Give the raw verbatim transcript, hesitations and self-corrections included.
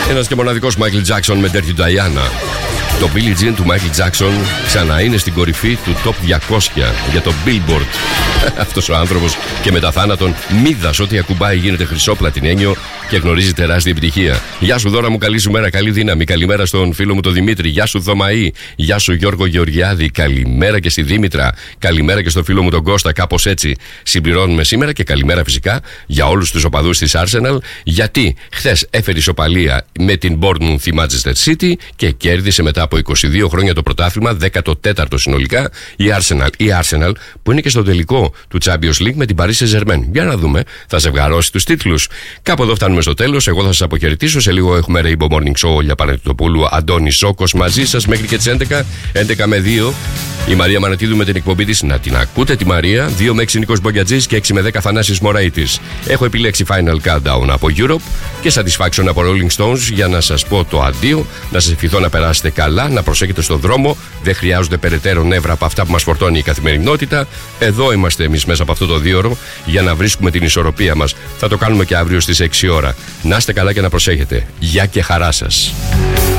Ένας και μοναδικός Michael Jackson με Dirty Diana. Το Billie Jean του Michael Jackson ξανά είναι στην κορυφή του Top διακόσια για το Billboard. Αυτός ο άνθρωπος και μετά θάνατον μύδας ό,τι ακουμπάει γίνεται χρυσό πλατινένιο και γνωρίζει τεράστια επιτυχία. Γεια σου Δώρα μου, καλή σου μέρα, καλή δύναμη. Καλημέρα στον φίλο μου τον Δημήτρη. Γεια σου Θωμαή. Γεια σου Γιώργο Γεωργιάδη. Καλημέρα και στη Δήμητρα. Καλημέρα και στον φίλο μου τον Κώστα. Κάπως έτσι συμπληρώνουμε σήμερα και καλημέρα φυσικά για όλους τους οπαδούς της Arsenal. Γιατί χθες έφερε ισοπαλία με την Bournemouth στη Manchester City και κέρδισε μετά από είκοσι δύο χρόνια το πρωτάθλημα, δέκατο τέταρτο συνολικά, η Arsenal. Η Arsenal που είναι και στο τελικό του Champions League με την Paris Saint-Germain. Για να δούμε, θα ζευγαρώσει τους τίτλους. Κάπου εδώ φτάνουμε στο τέλος. Εγώ θα σας αποχαιρετήσω. Σε λίγο έχουμε Rainbow Morning Show, Όλια Παναγιωτοπούλου, Αντώνης Ζόκος μαζί σας μέχρι και τις έντεκα. έντεκα με δύο. Η Μαρία Μανατίδου με την εκπομπή της. Να την ακούτε τη Μαρία. δύο με έξι Νίκος Μπογιατζής και έξι με δέκα Θανάσης Μωραΐτης. Έχω επιλέξει Final Countdown από Europe και Satisfaction από Rolling Stones για να σας πω το αντίο. Να σας ευχηθώ να περάσετε καλά, να προσέχετε στον δρόμο. Δεν χρειάζονται περαιτέρω νεύρα από αυτά που μας φορτώνει η καθημερινότητα. Εδώ είμαστε εμείς μέσα από αυτό το δίωρο για να βρίσκουμε την ισορροπία μας. Θα το κάνουμε και αύριο στις έξι ώρα. Να είστε καλά και να προσέχετε. Γεια και χαρά σας.